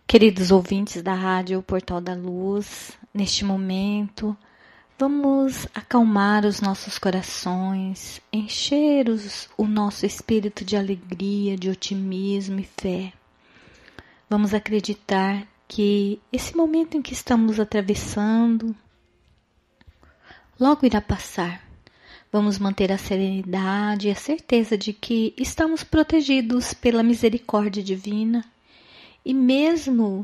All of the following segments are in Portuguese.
Queridos ouvintes da Rádio Portal da Luz, neste momento, vamos acalmar os nossos corações, encher o nosso espírito de alegria, de otimismo e fé. Vamos acreditar que esse momento em que estamos atravessando logo irá passar. Vamos manter a serenidade e a certeza de que estamos protegidos pela misericórdia divina. E mesmo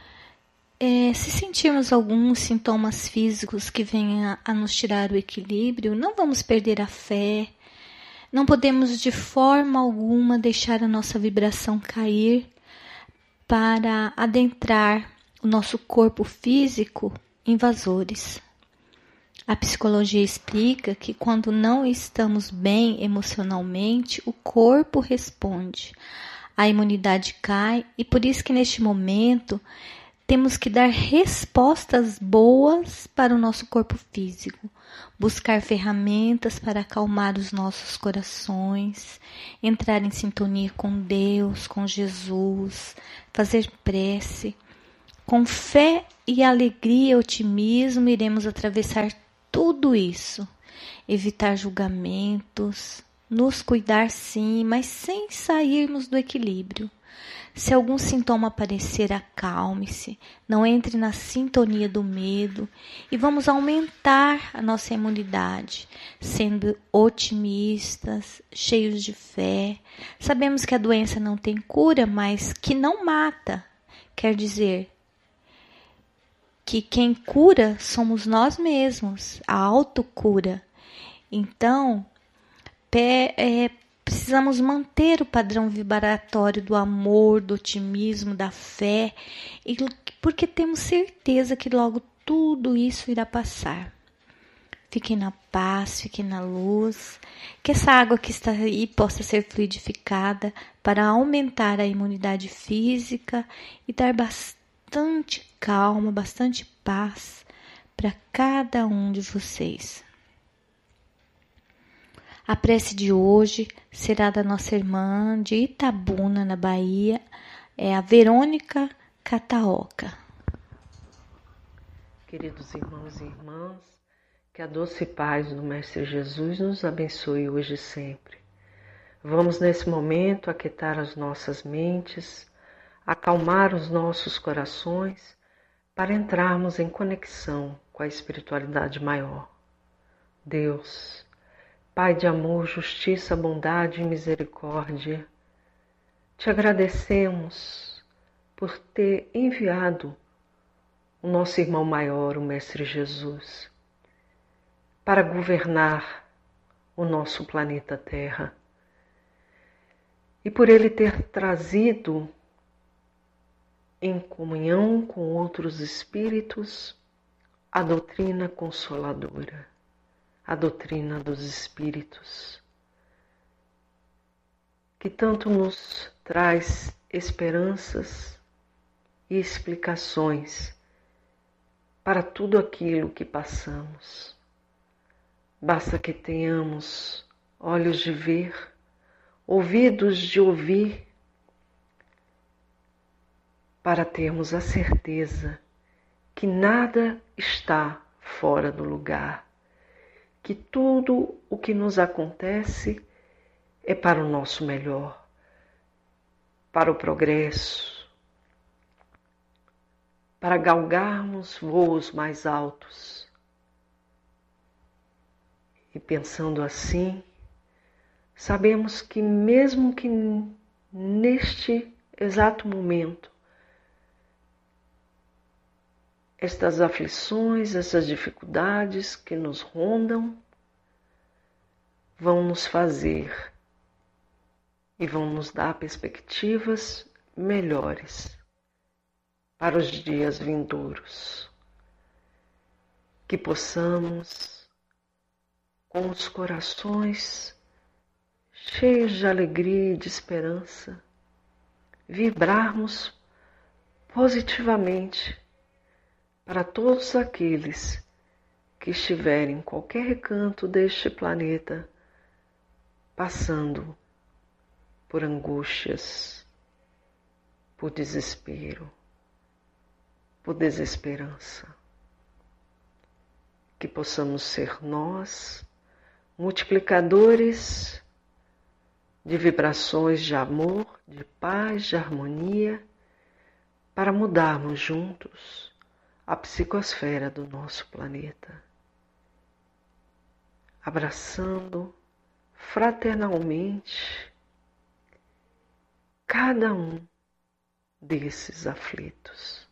se sentirmos alguns sintomas físicos que venham a nos tirar o equilíbrio, não vamos perder a fé, não podemos de forma alguma deixar a nossa vibração cair para adentrar o nosso corpo físico invasores. A psicologia explica que quando não estamos bem emocionalmente, o corpo responde. A imunidade cai e por isso que neste momento temos que dar respostas boas para o nosso corpo físico, buscar ferramentas para acalmar os nossos corações, entrar em sintonia com Deus, com Jesus, fazer prece. Com fé e alegria e otimismo iremos atravessar tudo isso, evitar julgamentos, nos cuidar sim, mas sem sairmos do equilíbrio. Se algum sintoma aparecer, acalme-se, não entre na sintonia do medo e vamos aumentar a nossa imunidade, sendo otimistas, cheios de fé. Sabemos que a doença não tem cura, mas que não mata. Quer dizer que quem cura somos nós mesmos, a autocura. Então, precisamos manter o padrão vibratório do amor, do otimismo, da fé, porque temos certeza que logo tudo isso irá passar. Fiquem na paz, fiquem na luz, que essa água que está aí possa ser fluidificada para aumentar a imunidade física e dar bastante calma, bastante paz para cada um de vocês. A prece de hoje será da nossa irmã de Itabuna, na Bahia, a Verônica Cataoca. Queridos irmãos e irmãs, que a doce paz do Mestre Jesus nos abençoe hoje e sempre. Vamos nesse momento aquietar as nossas mentes, acalmar os nossos corações para entrarmos em conexão com a espiritualidade maior. Deus, Pai de amor, justiça, bondade e misericórdia, te agradecemos por ter enviado o nosso irmão maior, o Mestre Jesus, para governar o nosso planeta Terra e por ele ter trazido em comunhão com outros espíritos a doutrina consoladora, a doutrina dos espíritos, que tanto nos traz esperanças e explicações para tudo aquilo que passamos. Basta que tenhamos olhos de ver, ouvidos de ouvir, para termos a certeza que nada está fora do lugar, que tudo o que nos acontece é para o nosso melhor, para o progresso, para galgarmos voos mais altos. E pensando assim, sabemos que mesmo que neste exato momento, estas aflições, essas dificuldades que nos rondam, vão nos fazer e vão nos dar perspectivas melhores para os dias vindouros. Que possamos, com os corações cheios de alegria e de esperança, vibrarmos positivamente para todos aqueles que estiverem em qualquer recanto deste planeta passando por angústias, por desespero, por desesperança. Que possamos ser nós, multiplicadores de vibrações de amor, de paz, de harmonia, para mudarmos juntos a psicosfera do nosso planeta, abraçando fraternalmente cada um desses aflitos,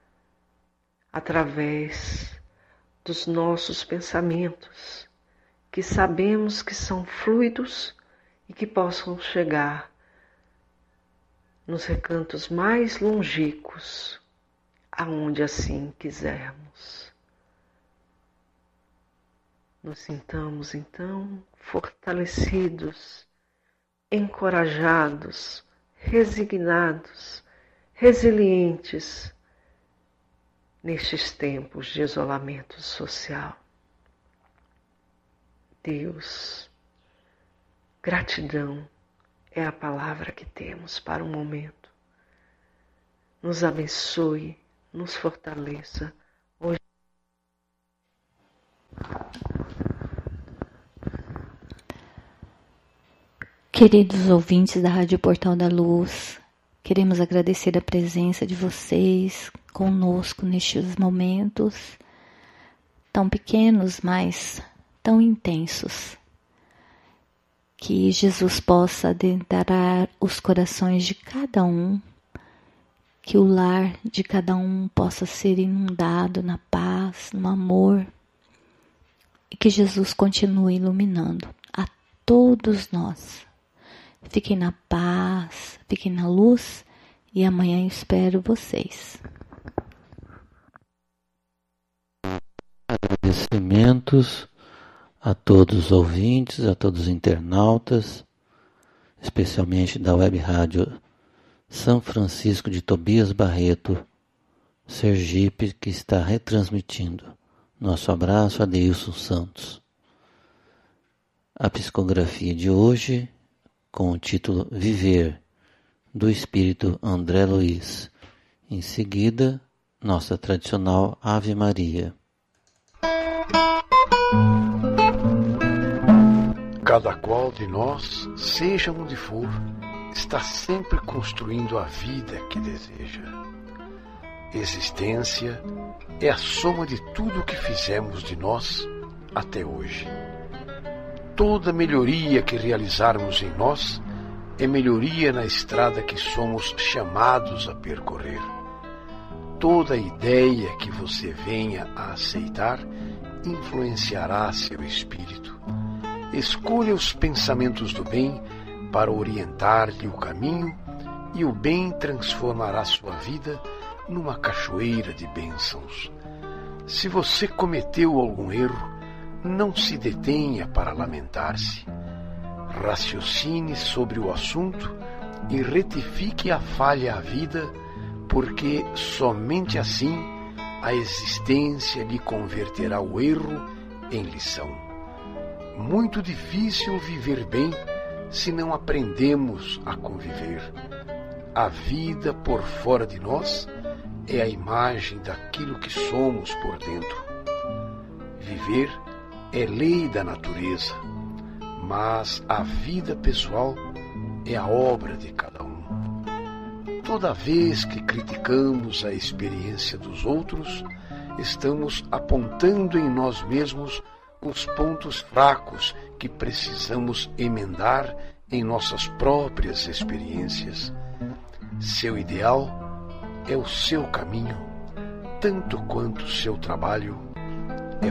através dos nossos pensamentos, que sabemos que são fluidos e que possam chegar nos recantos mais longínquos, aonde assim quisermos. Nos sintamos então fortalecidos, encorajados, resignados, resilientes nestes tempos de isolamento social. Deus, gratidão é a palavra que temos para o momento. Nos abençoe, nos fortaleça hoje. Queridos ouvintes da Rádio Portal da Luz, queremos agradecer a presença de vocês conosco nestes momentos tão pequenos, mas tão intensos. Que Jesus possa adentrar os corações de cada um, que o lar de cada um possa ser inundado na paz, no amor, e que Jesus continue iluminando a todos nós. Fiquem na paz, fiquem na luz, e amanhã espero vocês. Agradecimentos a todos os ouvintes, a todos os internautas, especialmente da Web Rádio São Francisco de Tobias Barreto, Sergipe, que está retransmitindo. Nosso abraço a Deilson Santos. A psicografia de hoje, com o título Viver, do Espírito André Luiz. Em seguida, nossa tradicional Ave Maria. Cada qual de nós, seja onde for, está sempre construindo a vida que deseja. Existência é a soma de tudo o que fizemos de nós até hoje. Toda melhoria que realizarmos em nós é melhoria na estrada que somos chamados a percorrer. Toda ideia que você venha a aceitar influenciará seu espírito. Escolha os pensamentos do bem para orientar-lhe o caminho, e o bem transformará sua vida numa cachoeira de bênçãos. Se você cometeu algum erro, não se detenha para lamentar-se. Raciocine sobre o assunto e retifique a falha à vida, porque somente assim a existência lhe converterá o erro em lição. Muito difícil viver bem se não aprendemos a conviver. A vida por fora de nós é a imagem daquilo que somos por dentro. Viver é lei da natureza, mas a vida pessoal é a obra de cada um. Toda vez que criticamos a experiência dos outros, estamos apontando em nós mesmos os pontos fracos que precisamos emendar em nossas próprias experiências. Seu ideal é o seu caminho, tanto quanto seu trabalho